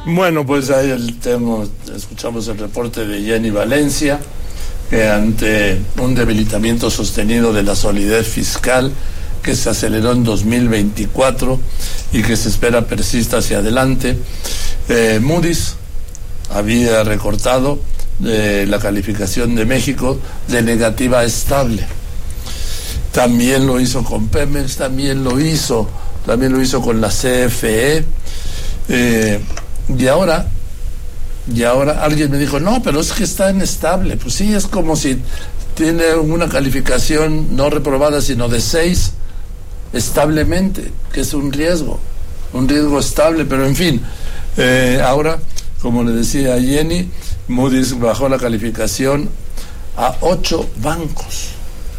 Bueno, pues ahí escuchamos el reporte de Jenny Valencia, que ante un debilitamiento sostenido de la solidez fiscal que se aceleró en 2024 y que se espera persista hacia adelante, Moody's había recortado la calificación de México de negativa a estable. También lo hizo con Pemex, también lo hizo con la CFE, y ahora alguien me dijo, no, pero es que está inestable. Pues sí, es como si tiene una calificación no reprobada, sino de 6 establemente, que es un riesgo estable, pero en fin, ahora, como le decía a Jenny, Moody's bajó la calificación a 8 bancos.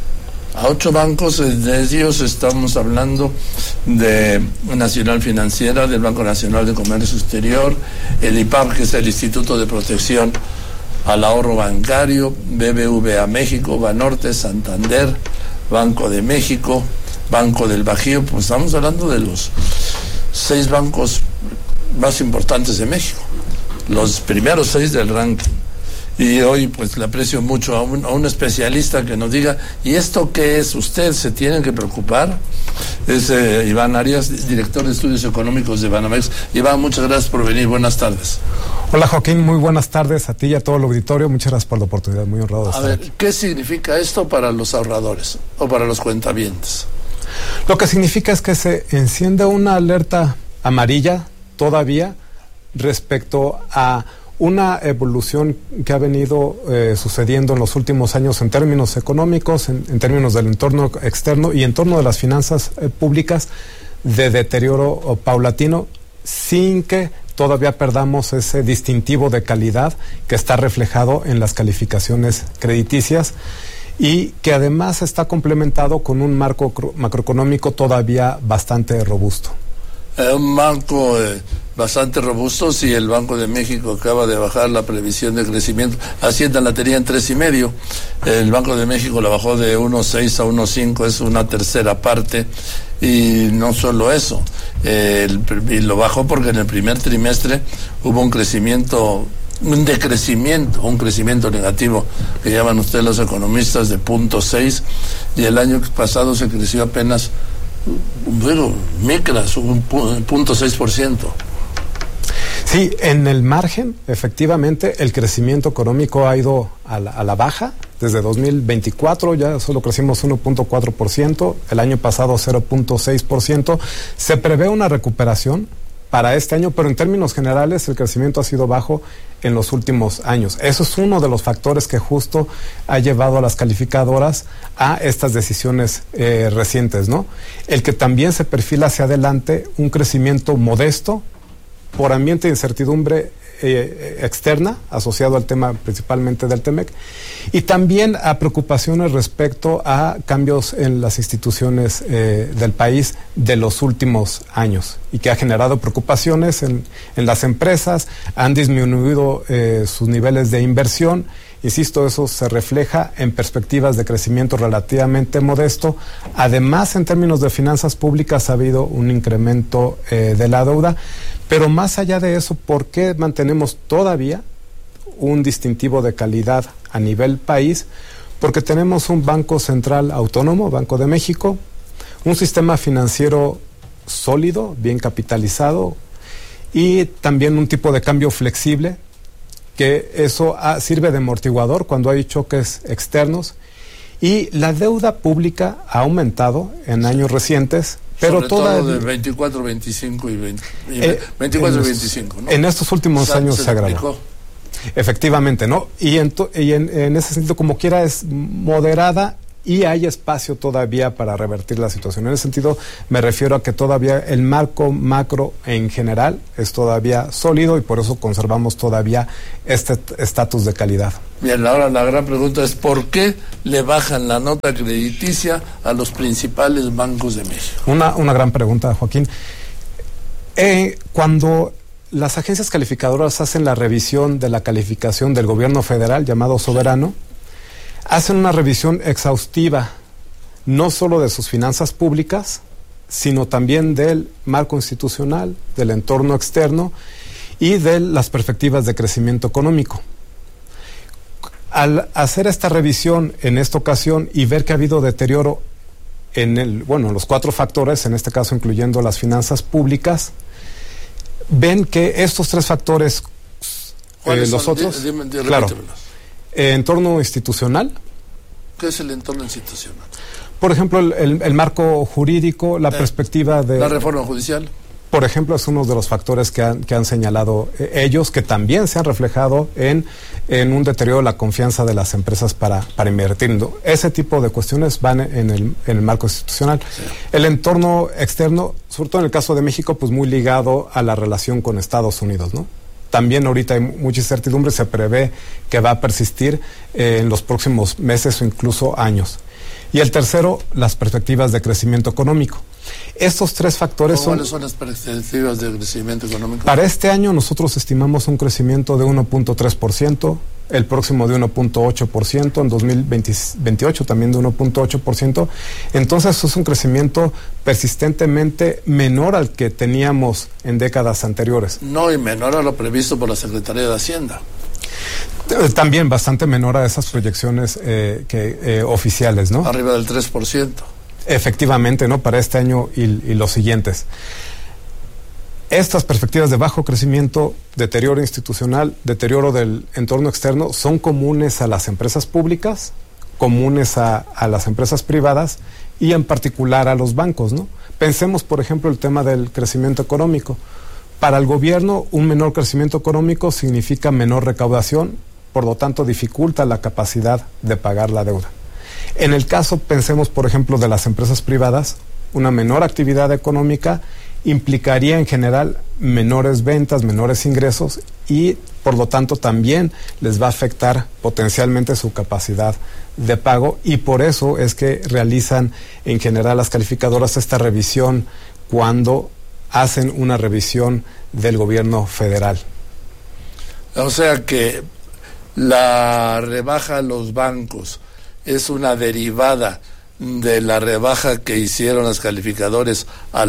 De ellos estamos hablando de Nacional Financiera, del Banco Nacional de Comercio Exterior, el IPAB, que es el Instituto de Protección al Ahorro Bancario, BBVA México, Banorte, Santander, Banco de México, Banco del Bajío. Pues estamos hablando de los 6 bancos más importantes de México, los primeros 6 del ranking. Y hoy pues le aprecio mucho a un especialista que nos diga, ¿y esto qué es? ¿Usted se tiene que preocupar? Es Iván Arias, director de Estudios Económicos de Banamex. Iván, muchas gracias por venir, buenas tardes. Hola Joaquín, muy buenas tardes a ti y a todo el auditorio, muchas gracias por la oportunidad, muy honrado de estar aquí. ¿Qué significa esto para los ahorradores o para los cuentavientes? Lo que significa es que se enciende una alerta amarilla todavía respecto a una evolución que ha venido sucediendo en los últimos años en términos económicos, en términos del entorno externo y en torno de las finanzas públicas, de deterioro paulatino, sin que todavía perdamos ese distintivo de calidad que está reflejado en las calificaciones crediticias y que además está complementado con un marco macroeconómico todavía bastante robusto. Un banco bastante robusto. Si el Banco de México acaba de bajar la previsión de crecimiento, Hacienda la tenía en 3.5, el Banco de México la bajó de 1.6 a 1.5, es una tercera parte. Y no solo eso, y lo bajó porque en el primer trimestre hubo un crecimiento negativo, que llaman ustedes los economistas, de 0.6, y el año pasado se creció apenas, bueno, micras, un 0.6%. Sí, en el margen, efectivamente, el crecimiento económico ha ido a la baja. Desde 2024 ya solo crecimos 1.4%, el año pasado 0.6%. Se prevé una recuperación para este año, pero en términos generales el crecimiento ha sido bajo en los últimos años. Eso es uno de los factores que justo ha llevado a las calificadoras a estas decisiones recientes, ¿no? El que también se perfila hacia adelante un crecimiento modesto por ambiente de incertidumbre externa, asociado al tema principalmente del TEMEC, y también a preocupaciones respecto a cambios en las instituciones del país de los últimos años, y que ha generado preocupaciones en las empresas, han disminuido sus niveles de inversión. Insisto, eso se refleja en perspectivas de crecimiento relativamente modesto. Además, en términos de finanzas públicas ha habido un incremento de la deuda, pero más allá de eso, ¿por qué mantenemos todavía un distintivo de calidad a nivel país? Porque tenemos un Banco Central autónomo, Banco de México, un sistema financiero sólido, bien capitalizado, y también un tipo de cambio flexible, que eso sirve de amortiguador cuando hay choques externos, y la deuda pública ha aumentado en años recientes, pero todo de 24, 25 y 24 y 25, ¿no? En estos últimos años se agravó. Efectivamente, ¿no? Y en ese sentido, como quiera, es moderada y hay espacio todavía para revertir la situación. En ese sentido, me refiero a que todavía el marco macro en general es todavía sólido y por eso conservamos todavía este estatus de calidad. Bien, ahora la gran pregunta es ¿por qué le bajan la nota crediticia a los principales bancos de México? Una gran pregunta, Joaquín. Cuando las agencias calificadoras hacen la revisión de la calificación del gobierno federal, llamado soberano, hacen una revisión exhaustiva, no solo de sus finanzas públicas, sino también del marco institucional, del entorno externo, y de las perspectivas de crecimiento económico. Al hacer esta revisión en esta ocasión y ver que ha habido deterioro en los 4 factores, en este caso incluyendo las finanzas públicas, ven que estos 3 factores, los otros, claro, entorno institucional. ¿Qué es el entorno institucional? Por ejemplo, el marco jurídico, la perspectiva de... La reforma judicial. Por ejemplo, es uno de los factores que han señalado ellos, que también se han reflejado en un deterioro de la confianza de las empresas para invertir. Ese tipo de cuestiones van en el marco institucional. Sí. El entorno externo, sobre todo en el caso de México, pues muy ligado a la relación con Estados Unidos, ¿no? También ahorita hay mucha incertidumbre, se prevé que va a persistir en los próximos meses o incluso años. Y el tercero, las perspectivas de crecimiento económico. Estos 3 factores ¿Cuáles son las perspectivas de crecimiento económico? Para este año nosotros estimamos un crecimiento de 1.3%, el próximo de 1.8%, en 2028 también de 1.8%. Entonces es un crecimiento persistentemente menor al que teníamos en décadas anteriores. No, y menor a lo previsto por la Secretaría de Hacienda. También bastante menor a esas proyecciones oficiales, ¿no? Arriba del 3%. Efectivamente, ¿no? Para este año y los siguientes. Estas perspectivas de bajo crecimiento, deterioro institucional, deterioro del entorno externo, son comunes a las empresas públicas, comunes a las empresas privadas y en particular a los bancos, ¿no? Pensemos, por ejemplo, el tema del crecimiento económico. Para el gobierno, un menor crecimiento económico significa menor recaudación, por lo tanto dificulta la capacidad de pagar la deuda. En el caso, pensemos, por ejemplo, de las empresas privadas, una menor actividad económica implicaría en general menores ventas, menores ingresos y por lo tanto también les va a afectar potencialmente su capacidad de pago, y por eso es que realizan en general las calificadoras esta revisión cuando hacen una revisión del gobierno federal. O sea que la rebaja a los bancos es una derivada de la rebaja que hicieron las calificadoras a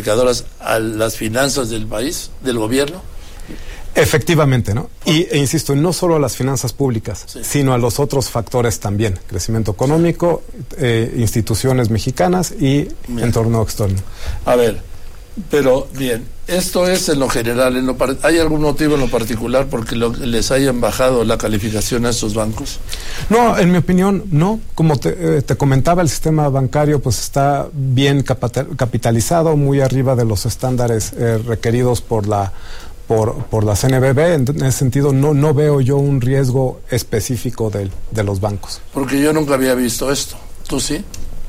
las finanzas del país, del gobierno. Efectivamente, ¿no? E insisto, no solo a las finanzas públicas, sí, sino a los otros factores también: crecimiento económico, instituciones mexicanas y bien, entorno externo. A ver, pero bien, esto es en lo general. ¿Hay algún motivo en lo particular porque les hayan bajado la calificación a estos bancos? No, en mi opinión, no. Como te comentaba, el sistema bancario pues está bien capitalizado, muy arriba de los estándares requeridos por la CNBV. En ese sentido, no veo yo un riesgo específico de los bancos. Porque yo nunca había visto esto. ¿Tú sí?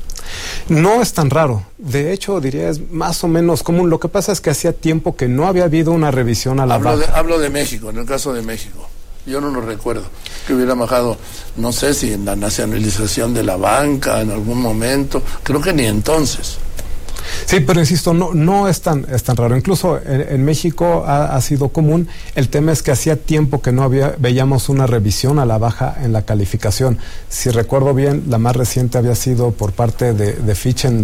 No es tan raro. De hecho, diría, es más o menos común. Lo que pasa es que hacía tiempo que no había habido una revisión a la baja. Hablo de México, en el caso de México. Yo no lo recuerdo. Que hubiera bajado, no sé si en la nacionalización de la banca en algún momento. Creo que ni entonces. Sí, pero insisto, no es tan raro. Incluso en México ha sido común. El tema es que hacía tiempo que no veíamos una revisión a la baja en la calificación. Si recuerdo bien, la más reciente había sido por parte de Fitch en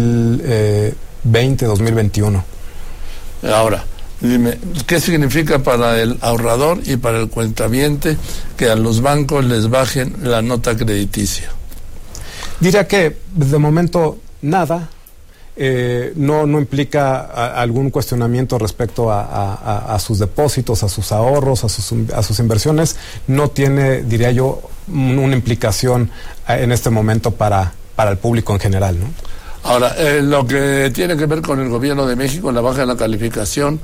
2020-2021. Ahora, dime, ¿qué significa para el ahorrador y para el cuentaviente que a los bancos les bajen la nota crediticia? Diría que de momento nada. No implica algún cuestionamiento respecto a sus depósitos, a sus ahorros, a sus inversiones. No tiene, diría yo, una implicación en este momento para el público en general, ¿no? Ahora, lo que tiene que ver con el gobierno de México, la baja en la calificación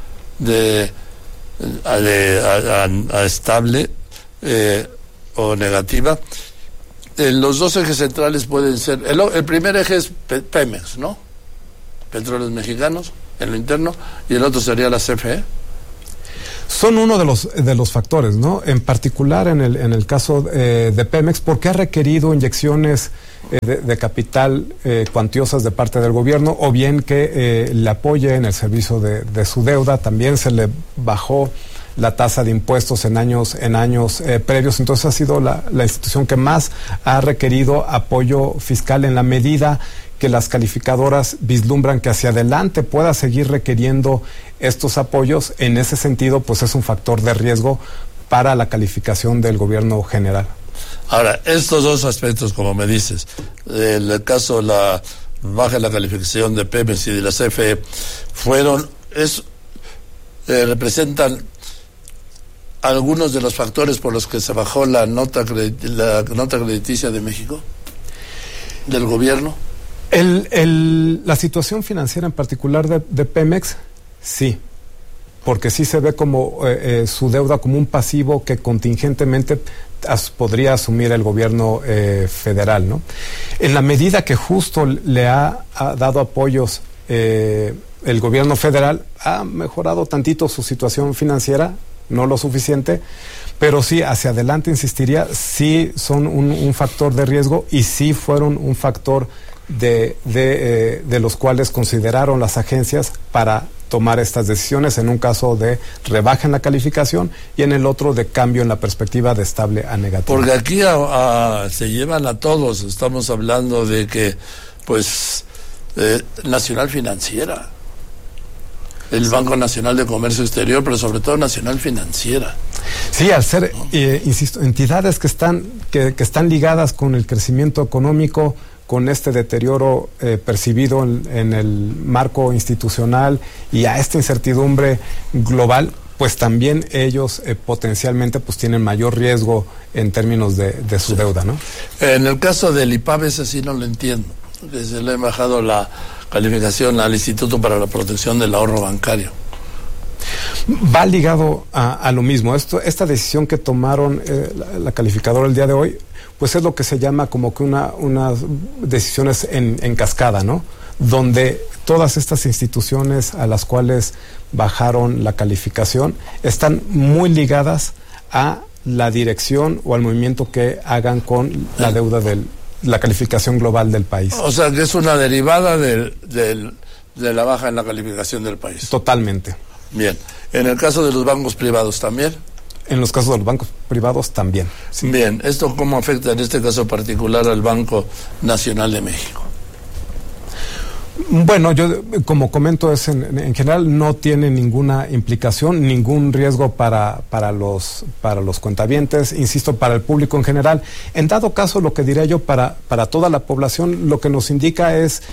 a estable o negativa, los dos ejes centrales pueden ser, el primer eje es Pemex, ¿no? Petróleos Mexicanos, en lo interno, y el otro sería la CFE. Son uno de los factores, ¿no? En particular en el caso de Pemex, porque ha requerido inyecciones de capital cuantiosas de parte del gobierno, o bien que le apoye en el servicio de su deuda. También se le bajó la tasa de impuestos en años previos. Entonces ha sido la institución que más ha requerido apoyo fiscal, en la medida que las calificadoras vislumbran que hacia adelante pueda seguir requiriendo estos apoyos. En ese sentido, pues es un factor de riesgo para la calificación del gobierno general. Ahora, estos dos aspectos, como me dices, el caso de la baja en la calificación de Pemex y de la CFE, representan algunos de los factores por los que se bajó la nota crediticia de México, del gobierno. La situación financiera en particular de Pemex, sí, porque sí se ve como su deuda como un pasivo que contingentemente podría asumir el gobierno federal, ¿no? En la medida que justo le ha dado apoyos el gobierno federal, ha mejorado tantito su situación financiera, no lo suficiente, pero sí, hacia adelante, insistiría, sí son un factor de riesgo y sí fueron un factor de los cuales consideraron las agencias para tomar estas decisiones, en un caso de rebaja en la calificación y en el otro de cambio en la perspectiva de estable a negativa. Porque aquí se llevan a todos, estamos hablando de que, pues, Nacional Financiera, el Banco Nacional de Comercio Exterior, pero sobre todo Nacional Financiera. Sí, al ser, insisto, entidades que están ligadas con el crecimiento económico, con este deterioro percibido en el marco institucional y a esta incertidumbre global, pues también ellos potencialmente pues tienen mayor riesgo en términos de su deuda, ¿no? En el caso del IPAB, ese sí no lo entiendo, que se le ha bajado la calificación al Instituto para la Protección del Ahorro Bancario. Va ligado a lo mismo. Esta decisión que tomaron la calificadora el día de hoy, pues es lo que se llama como que unas decisiones en cascada, ¿no? Donde todas estas instituciones a las cuales bajaron la calificación están muy ligadas a la dirección o al movimiento que hagan con la deuda la calificación global del país. O sea, que es una derivada de la baja en la calificación del país. Totalmente. Bien. ¿En el caso de los bancos privados también? En los casos de los bancos privados también. Sí. Bien. ¿Esto cómo afecta en este caso particular al Banco Nacional de México? Bueno, yo como comento, en general no tiene ninguna implicación, ningún riesgo para los cuentavientes, insisto, para el público en general. En dado caso, lo que diría yo para toda la población, lo que nos indica es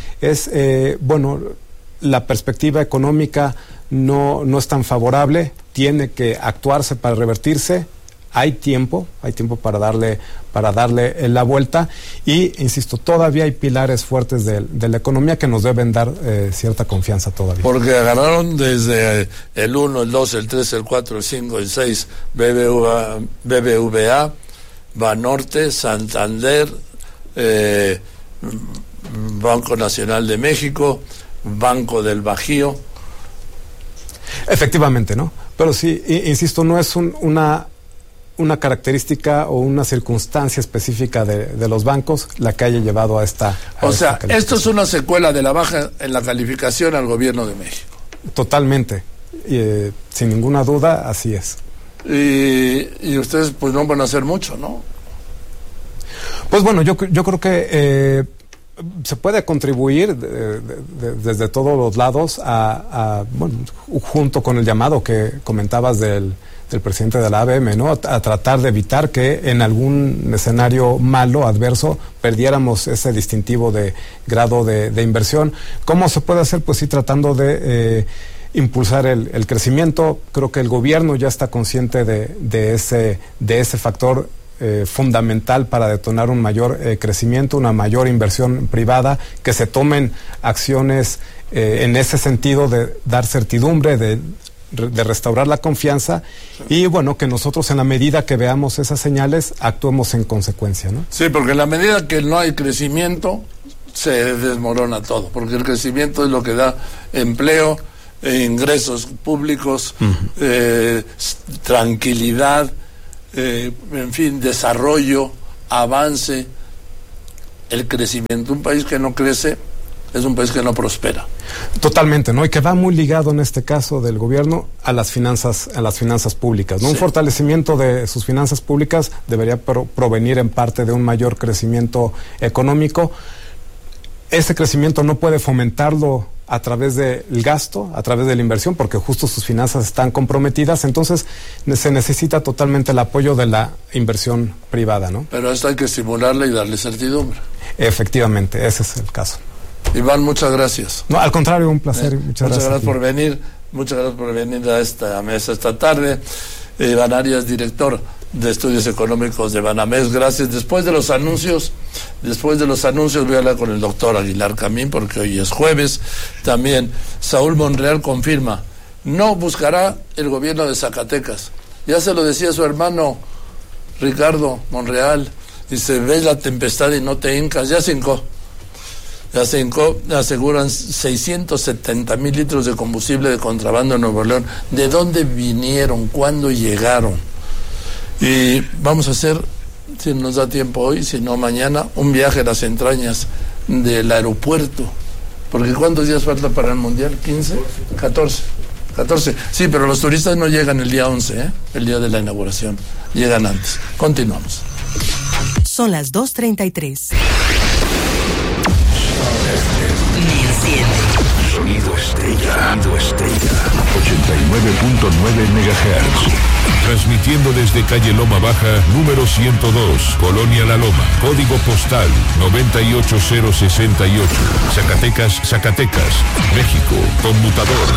la perspectiva económica no es tan favorable, tiene que actuarse para revertirse. Hay tiempo para darle la vuelta y, insisto, todavía hay pilares fuertes de la economía que nos deben dar cierta confianza todavía. Porque agarraron desde el 1, el 2, el 3, el 4, el 5, el 6, BBVA, Banorte, Santander, Banco Nacional de México, Banco del Bajío. Efectivamente, ¿no? Pero sí, insisto, no es una característica o una circunstancia específica de los bancos la que haya llevado a esta esto es una secuela de la baja en la calificación al gobierno de México. Totalmente, sin ninguna duda, así es. Y ustedes pues no van a hacer mucho, ¿no? Pues bueno, yo creo que se puede contribuir desde todos los lados junto con el llamado que comentabas del presidente de la ABM, ¿no? A tratar de evitar que en algún escenario malo, adverso, perdiéramos ese distintivo de grado de inversión. ¿Cómo se puede hacer? Pues sí, tratando de impulsar el crecimiento. Creo que el gobierno ya está consciente de ese factor fundamental para detonar un mayor crecimiento, una mayor inversión privada, que se tomen acciones en ese sentido de dar certidumbre, de restaurar la confianza y bueno, que nosotros en la medida que veamos esas señales actuemos en consecuencia, ¿no? Sí, porque en la medida que no hay crecimiento se desmorona todo, porque el crecimiento es lo que da empleo, ingresos públicos, tranquilidad, en fin, desarrollo, avance. El crecimiento, un país que no crece es un país que no prospera. Totalmente, ¿no? Y que va muy ligado en este caso del gobierno a las finanzas públicas, ¿no? Sí. Un fortalecimiento de sus finanzas públicas debería provenir en parte de un mayor crecimiento económico. ese crecimiento no puede fomentarlo a través del gasto, a través de la inversión, porque justo sus finanzas están comprometidas, entonces se necesita totalmente el apoyo de la inversión privada, ¿no? Pero esto hay que estimularla y darle certidumbre. Efectivamente, ese es el caso. Iván, muchas gracias. No, al contrario, un placer. Muchas gracias por venir. Muchas gracias por venir a esta mesa esta tarde. Iván Arias, director de Estudios Económicos de Banamex. Gracias. Después de los anuncios voy a hablar con el doctor Aguilar Camín, porque hoy es jueves. También Saúl Monreal confirma, no buscará el gobierno de Zacatecas. Ya se lo decía su hermano Ricardo Monreal. Dice, ves la tempestad y no te hincas. Ya se hincó, aseguran 670,000 litros de combustible de contrabando en Nuevo León. ¿De dónde vinieron? ¿Cuándo llegaron? Y vamos a hacer, si nos da tiempo hoy, si no mañana, un viaje a las entrañas del aeropuerto. Porque ¿cuántos días falta para el Mundial? ¿15? 14. Sí, pero los turistas no llegan el día 11, el día de la inauguración. Llegan antes. Continuamos. Son las 2:33. Sonido Estrella. 89.9 MHz. Transmitiendo desde calle Loma Baja, número 102, Colonia La Loma, código postal 98068, Zacatecas, México, conmutador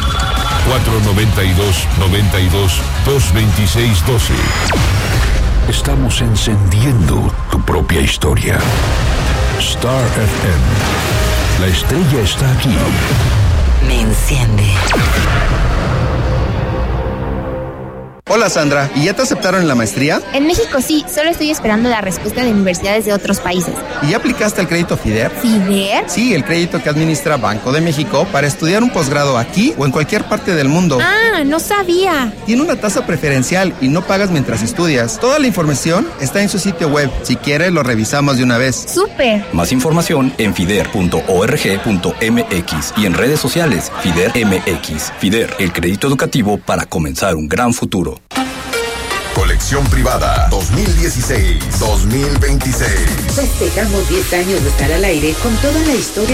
492-92-226-12. Estamos encendiendo tu propia historia. Star FM. La estrella está aquí. Me enciende. Hola Sandra, ¿y ya te aceptaron en la maestría? En México sí, solo estoy esperando la respuesta de universidades de otros países. ¿Y ya aplicaste el crédito FIDER? ¿FIDER? Sí, el crédito que administra Banco de México para estudiar un posgrado aquí o en cualquier parte del mundo. Ah, no sabía. Tiene una tasa preferencial y no pagas mientras estudias. Toda la información está en su sitio web. Si quieres, lo revisamos de una vez. ¡Súper! Más información en fider.org.mx y en redes sociales FIDER MX. FIDER, el crédito educativo para comenzar un gran futuro. Colección privada 2016-2026. Festejamos 10 años de estar al aire con toda la historia